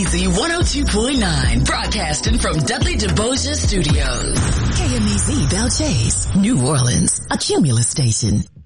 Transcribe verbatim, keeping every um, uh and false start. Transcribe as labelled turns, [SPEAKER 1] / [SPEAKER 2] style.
[SPEAKER 1] Z one oh two point nine, broadcasting from Dudley DeBoja Studios. K M E Z Belle Chase, New Orleans, a Cumulus station.